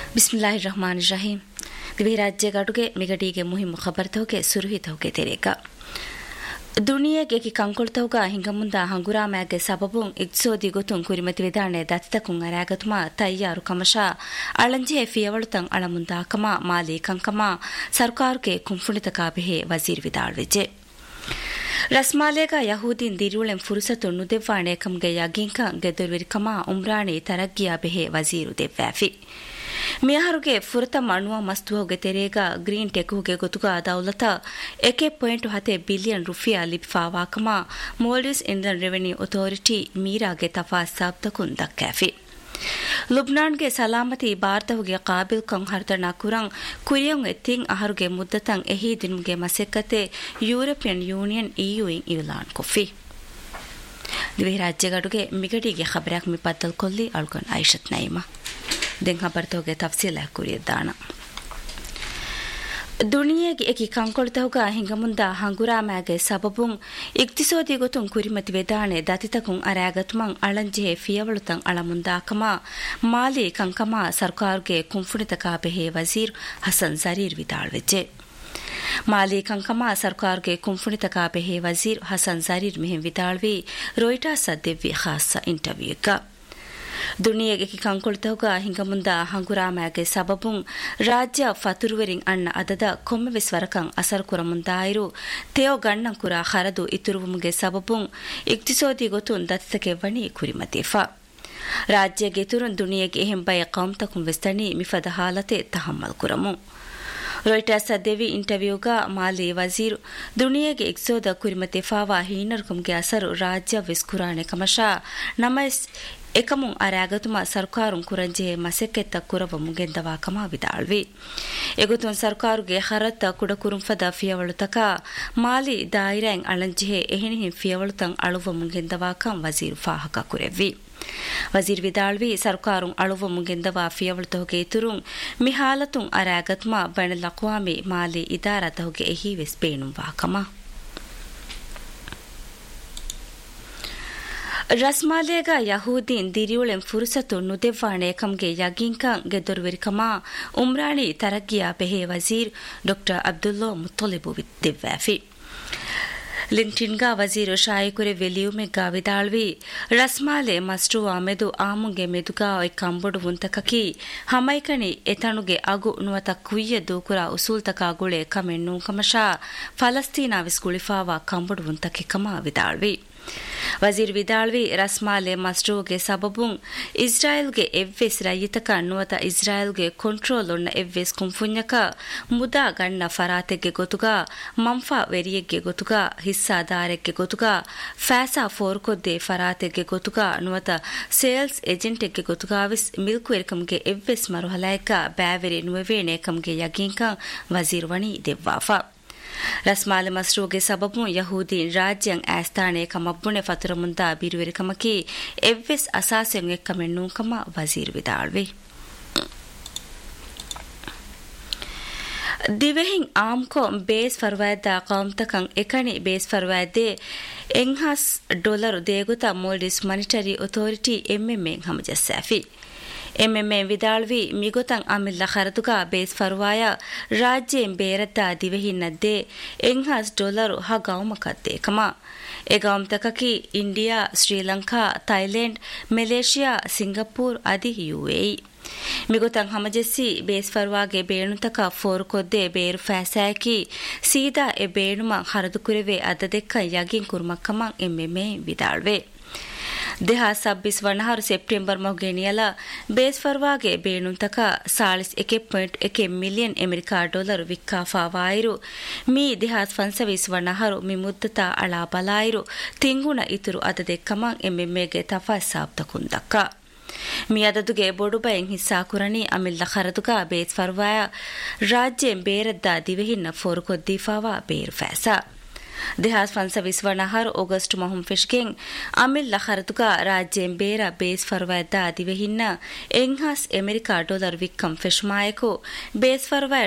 ಬಿಸ್ಮಿಲ್ಲಾಹಿರ್ರಹಮಾನಿರ್ರಹೀಂ. ದಿವಿ ರಾಜ್ಯ ಗಡುಗೆ ಮಿಗಡಿಗೆ ಮುಹಿಮ್ ಖಬರ್ತವಗೆ ಸುರುಹಿತವಗೆ ತೆರೆಕ ದುನಿಯೆಗೆ ಕಂಕೊಳ್ತವಗ ಹಿಂಗಮುಂದ ಹಂಗುರಾಮ್ಯಾಗೆ ಸಬಬುಂ ಇಕ್ಸೋದಿ ಗೊತುಂ ಕುರಿಮತಿ ವಿಧಾನೆ ದತ್ತಕುಂ ಅರಾಗತುಮ ತಯ್ಯಾರು ಕಮಶ ಅಳಂಜೆ ಫಿಯವಳುತಂ ಅಳಮುಂದಾಕಮ ಮಾಲಿ ಕಂಕಮ ಸರ್ಕಾರಕ್ಕೆ ಕುಂಫುಣಿತಕ ಬೆಹೆ ವಜೀರ್ ವಿದಾಳ್ವೆಜೆ ರಸ್ಮಾಲೇಗ ಯಹೂದೀನ್ ದಿರುಳೆಂ ಫುರುಸತು ನುದೆವ್ವಾಣೆ ಕಮ್ಗೆ ಯಗಿಂಕ ಗೆದುರ್ವಿರಿಕಮ Umrani ತರಗ್ಗಿಯ ಬೆಹೆ Wazir ದೆವ್ವಾಫಿ ಮಿಯಹರುಗೆ ಫುರತಂ ಅಣುವ ಮಸ್ತುವಗೆ ತೆರೆಗ green ಟೆಕುಗೆ ಗೊತುಗ ದೌಲತ 1.7 billion rufiyaa ಲಿಫಾವಾಕಮ ಮೋಲ್ಡಿವ್ಸ್ Indian revenue authority ಮೀರಾಗೆ ತಫಾಸ್ ಸಾಬ್ತಕುನ್ ದಕ್ಕಾಫಿ ಲುಬ್ನಾನ್ಗೆ ಸಲಾಮತಿ ಭಾರತವುಗೆ KABIL ಕಂ ಹರ್ತನಾ ಕುರಂ ಕುರಿಯಂ ಎತ್ತಿಂ ಅಹರುಗೆ ಮುದ್ದತಂ ಎಹಿ ದಿನುಗೆ ಮಸೆಕ್ಕತೆ ಯುರೋಪಿಯನ್ ಯೂನಿಯನ್ EU ಇಲಾನ್ ಕೊಫಿ ದಿವಿ ರಾಜ್ಯಗಡುಗೆ ಮಿಗಡಿಗೆ ಖಬರಾಕ್ ಮಿಪತ್ತಲ್ ಕೊಲ್ಲಿ ಅಳ್ಕನ್ ಐಷತ್ ನೈಮಾ ದೆಂಗ ಬರ್ತೋಗೆ ತಫ್ಸೀಲ ಕುರಿಯದ್ದಾನ ದುನಿಯೆಗೆ ಏಕಿ ಕಂಕೊಳ್ತವಗ ಹಿಂಗಮುಂದ ಹಂಗುರಾಮ್ಯಾಗೆ ಸಬಬುಂ ಇಕ್ತಿಸೋದಿ ಗೊತುಂ ಕುರಿಮತಿ ವೆದಾಣೆ ದತಿತಕುಂ ಅರಾಗತುಮಂ ಅಳಂಜೆ ಫಿಯವಳುತಂ ಅಳಮುಂದಾಕಮ ಮಾಲಿ ಕಂಕಮ ಸರ್ಕಾರ್ಗೆ ಕುಂಫುಣಿತಕ ಬೆಹೆ ವಜೀರ್ ಹಸನ್ ಜರೀರ್ ವಿದಾಳ್ವೆಜೆ ಮಾಲಿ ಕಂಕಮ ಸರ್ಕಾರ್ಗೆ ಕುಂಫುಣಿತಕ ಬೆಹೆ ವಜೀರ್ ಹಸನ್ ಜರೀರ್ ಮೆಹೆಂ ವಿದಾಳ್ವಿ ರೋಯ್ಟರ್ಸ್ ದೆವ್ವಿ ಖಾಸ ಇಂಟರ್ವ್ಯೂಗ ದುನಿಯೆಗೆ ಕಂಕೊಳ್ತವಗ ಹಿಂಗಮುಂದ ಹಂಗುರಾಮ್ಯಾಗೆ ಸಬಬುಂ ರಾಜ್ಯ ಫತುರುವೆರಿಂ ಅಣ್ಣ ಅದದ ಕೊಮ್ಮೆವೆಸ್ ವರಕಂ ಅಸರ್ಕುರ ಮುಂದಾಯಿರು ತೆಯೋ ಗಣ್ಣಂ ಕುರ ಹರದು ಇತುರುವುಮುಗೆ ಸಬಬುಂ ಇಕ್ತಿಸೋದಿ ಗೊತುನ್ ದತ್ತಕೆ ವಣಿ ಕುರಿಮತಿಫಾ ರಾಜ್ಯಗೆ ತುರುನ್ ದುನಿಯೆಗೆ ಹೆಂಬಯ ಕೌಮ್ತಕುಂ ವೆಸ್ತನಿ ಮಿಫದ ಹಾಲತೆ ತಹಮ್ಮಲ್ ಕುರಮು ರೋಯ್ಟರ್ಸ್ ದೆವಿ ಇಂಟರ್ವ್ಯೂಗ ಮಾಲಿ ವಜೀರ್ ದುನಿಯೆಗೆ ಇಕ್ಸೋದ ಕುರಿಮತಿಫಾವಾ ಹೀನರ್ಕುಂಗೆ ಅಸರು ರಾಜ್ಯ ವಿಸ್ಕುರಾಣೆ ಕಮಶಾ ನಮಸ್ එකමුන් අරාගතුමා සර්කාරුන් කුරංජේ මසෙක්කෙත්ත කුරව මුගෙන්දවා කමා විදාල්වි එගොතුන් සර්කාරුගේ හරත්ත කුඩ කුරුම් ෆදා ෆියවලුතක මාලි දායිරෙන් අලංජේ එහෙනිහින් ෆියවලුතන් අලුව මුගෙන්දවා කම් වසීර් ෆාහක කුරෙව්වි ವಜೀರ್ ವಿದಾಳ್ವಿ ಸರ್ಕಾರುಂ ಅಳುವ ಮುಗೆಂದವಾ ಫಿಯವಳುತೋಗೆ ತುರುಂ ಮಿಹಾಲತುಂ ಅರಾಗತ್ಮಾ ಬಣ ಲಕ್ವಾಮಿ ಮಾಲಿ ಇದಾರತೋಗೆ ಎಹಿ ವೆಸ್ ಪೇಣುಂ ವಾಕಮ ರಸ್ಮಾಲೇಗ ಯಹೂದೀನ್ ದಿರಿಯುಳೆಂ ಫುರುಸತು ನುದೆವ್ವಾಣೆ ಕಮ್ಗೆ ಯಗಿಂಕಂ ಗೆದುರ್ವಿರಿಕಮ ಉಮ್ರಾಣಿ ತರಗ್ಗಿಯ ಬೆಹೆ ವಜೀರ್ ಡಾಕ್ಟರ್ ಅಬ್ದುಲ್ಲಾ ಮುತ್ತಲಿಬು ದೆವ್ವಾಫಿ ಲಿಂಕ್ಟಿನ್ಗಾ ವಜೀರು ಶಾಯಿಕುರೆ ವೆಲಿಯುಮೆಗ್ಗಾ ವಿದಾಳ್ವಿ ರಸ್ಮಾಲೆ ಮಸ್ಟುವಾ ಮೆದು ಆಮುಂಗೆ ಮೆದುಗಾ ಒಯ್ ಕಂಬೊಡು ವುಂತಕಕಿ ಹಮೈಕಣಿ ಎತಣುಗೆ ಅಗು ನುವತ ಕುಯ್ಯ ದೂಕುರ ಉಸೂಲ್ತಕಾ ಗುಳೆ ಕಮೆನ್ನೂ ಕಮಶಾ ಫಲಸ್ತೀನಾ ವಿಸ್ ಗುಳಿಫಾವಾ ಕಂಬೊಡು ವುಂತಕೆ ಕಮಾ ವಿದಾಳ್ವಿ ವಜೀರ್ ವಿದಾಳ್ವಿ ರಸ್ಮಾಲೆ ಮಸ್ಟೂಗೆ ಸಬಬುಂ ಇಸ್ರಾಯೇಲ್ಗೆ ಎವ್ವೆಸ್ ರೈತಕ ನುವತ ಇಸ್ರಾಯೇಲ್ಗೆ ಕಂಟ್ರೋಲ್ ಒನ್ನ ಎವ್ವೆಸ್ ಕುಂಫುಣ್ಯಕ ಮುದಾ ಗಣ್ಣ ಫರಾತೆಗೆ ಗೊತುಗ ಮಂಫಾ ವೆರಿಯೆಗೆ ಗೊತುಗ ಹಿಸ್ಸಾದಾರೆಗೆ ಗೊತುಗ ಫ್ಯಾಸಾ ಫೋರ್ಕೊದ್ದೆ ಫರಾತೆಗೆ ಗೊತುಗ ನುವತ ಸೇಲ್ಸ್ ಏಜೆಂಟೆಗೆ ಗೊತುಗಾವಿಸ್ ಮಿಲ್ಕು ಎರ್ಕಮ್ಗೆ ಎವ್ವೆಸ್ ಮರುಹಲಾಯಕ ಬ್ಯಾವೆರಿ ನುವೆವೇಣೆ ಕಮ್ಗೆ ಯಗಿಂಕ ವಜೀರ್ ವಣಿ ದೆವ್ವಾಫಾ ರಸ್ಮಾಲೆ ಮಸ್ರೂಗೆ ಸಬಬು ಯಹೂದೀನ್ ರಾಜ್ಯಂ ಆಸ್ಥಾನೆ ಕಮಬ್ಬುಣೆ ಫತುರ ಮುಂದ ಬಿರುವೆರಿಕಮಕಿ ಎವ್ವೆಸ್ ಅಸಾಸೆಂ ಎಕ್ಕಮೆನ್ನೂ ಕಮ ವಜೀರ್ ವಿದಾಳ್ವಿ ದಿವೆಹಿಂ ಆಮ್ಕೊ base ಫರ್ವಾಯ್ದ ಕೌಮ್ತಕಂ ಎಕಣಿ base ಫರ್ವಾಯ್ದೆ ಎಂಹಾಸ್ dollar ದೇಗುತ ಮೋಲ್ಡಿಸ್ monetary authority MMM ಹಮಜಸ್ಸಾಫಿ MMM ವಿದಾಳ್ವಿ ಮಿಗೊತಂ ಅಮಿಲ್ಲ ಖರದುಗ base ಫರ್ವಾಯ ರಾಜ್ಯೆಂ ಬೇರತ್ತ ದಿವೆಹಿನ್ನದ್ದೆ ಎಂಹಾಸ್ dollar ಹಗೌಮಕದ್ದೆ ಕಮ ಎಗೌಮ್ತಕಕಿ India Sri Lanka Thailand Malaysia Singapore ಅದಿ ಯುಎಇ ಮಿಗೊತಂ ಹಮಜೆಸ್ಸಿ ಬೇಸ್ ಫರ್ವಾಗೆ ಬೇಣುತಕ ಫೋರ್ಕೊದ್ದೆ ಬೇರು ಫ್ಯಾಸಾಕಿ ಸೀದಾ A ಬೇಣುಮ ಹರದು ಕುರೆವೆ ಅದದೆಕ್ಕ ಯಗಿನ್ ಕುರ್ಮಕ್ಕಮಂ MMM ವಿದಾಳ್ವೆ 2026 September ಮೊಗೆನಿಯಲ base ಫರ್ವಾಗೆ ಬೇಣುಂತಕ 1.1 million America dollar ವಿಕ್ಕಾಫಾವಾಯಿರು me 2025 me ಮುದ್ದತ ಅಳಾ ಬಲಾಯಿರು ತಿಂಗುಣ ಇತುರು ಅದದೆಕ್ಕಮಂ ಎಂಎಂಎಗೆ ತಫಾಸಾಬ್ತಕುಂದಕ್ಕ me ಅದದುಗೆ ಬೊಡುಬಯಂ ಹಿಸ್ಸಾ ಕುರಣಿ ಅಮಿಲ್ಲ ಖರದುಗ base ಫರ್ವಾಯ ರಾಜ್ಯೆಂ ಬೇರದ್ದ ದಿವೆಹಿನ್ನ ಫೋರ್ಕೊದ್ದೀಫಾವಾ ಬೇರು ಫ್ಯಾಸಾ 2025 ಆಗಸ್ಟ್ ಮಹುಂ ಫಿಶ್ಗೆಂ ಅಮಿಲ್ ಲಖರತುಗ ರಾಜ್ಯೆಂ ಬೇರ base ಫರ್ವಾಯ್ದ ದಿವೆಹಿನ್ನ ಎಂಹಾಸ್ America dollar ವಿಕ್ಕಂ ಫಿಶ್ಮಾಯಕು base ಫರ್ವಾಯ